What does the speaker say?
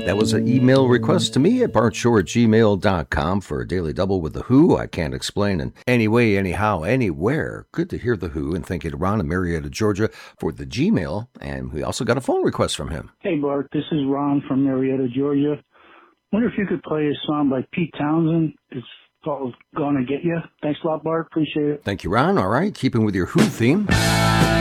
That was an email request to me at bartshore@gmail.com for a daily double with The Who. I can't explain in any way, anyhow, anywhere. Good to hear The Who, and thank you to Ron in Marietta, Georgia for the Gmail. And we also got a phone request from him. Hey, Bart, this is Ron from Marietta, Georgia. Wonder if you could play a song by Pete Townsend. It's called Gonna Get Ya. Thanks a lot, Bart. Appreciate it. Thank you, Ron. All right, keeping with your Who theme.